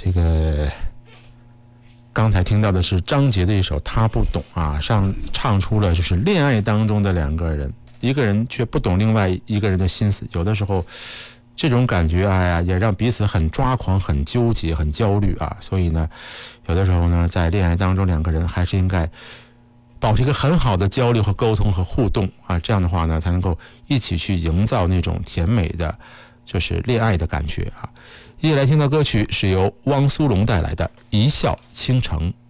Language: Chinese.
这个刚才听到的是张杰的一首《他不懂》啊，唱出了就是恋爱当中的两个人，一个人却不懂另外一个人的心思，有的时候这种感觉哎呀，也让彼此很抓狂、很纠结、很焦虑啊。所以呢，有的时候呢，在恋爱当中，两个人还是应该保持一个很好的交流和沟通和互动啊，这样的话呢，才能够一起去营造那种甜美的，就是恋爱的感觉啊。接下来听到歌曲是由汪苏泷带来的《一笑倾城》。